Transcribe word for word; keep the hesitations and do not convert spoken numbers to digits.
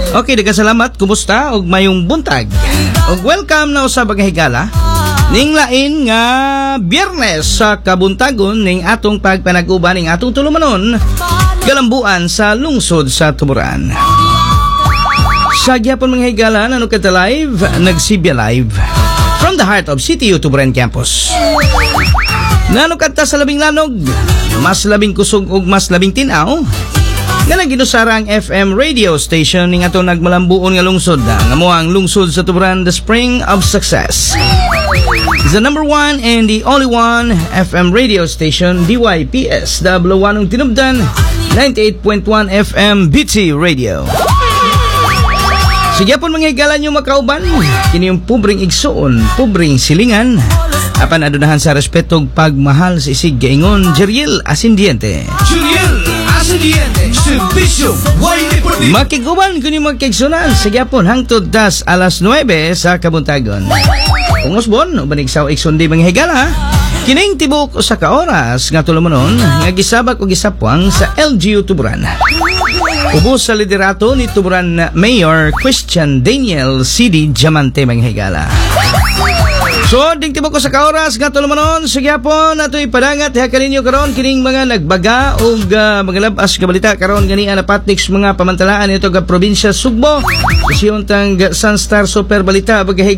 Okay, daghang salamat. Kumusta? Og mayong buntag. Og welcome na usab ang higala. Ning lain nga Biyernes sa kabuntagon ning atong pagpanag-uban ning atong tulumanon galambuan sa lungsod sa Tuburan. Sa gyapon mga higala nano kita live, nagsibya live from the heart of City U Tuburan Campus. Nano kanta sa labing lanog, mas labing kusog ug mas labing tinaw. Nga nang ginusara ang F M radio station ning atong nagmalambuon nga lungsod, nga mo ang lungsod sa Tuburan, the spring of success. It's the number one and the only one F M radio station, D Y P S, double oh one ng Tinubdan, ninety-eight point one F M B T Radio. Sige po mga higala nyo makauban, kini yung pubring igsoon, pubring silingan, apan adunahan sa respetog pagmahal sa isig gaingon, Jeriel Asindiente. Jeriel Asindiente, Servicio Wayne. Makiguban kung yung magkigsunan, sige po hangtod das alas nuwebe sa kabuntagon. Kung usbon, ubanigsaw iksundi mga higala, kining tibok sa kaoras nga tulumanon, nga gisabak o gisapwang sa L G U Tuburan. Ubos sa liderato ni Tuburan Mayor Christian Daniel C D Diamante mga higala. So, ding tibok ko sa kaoras nga tulumanon, sige po nato ipadangat hakanin nyo karon kining mga nagbaga o uh, mga labas kabalita karon gani anapatniks mga pamantalaan ito ga probinsya Sugbo. Kasyon tang Sunstar Super Balita bagahig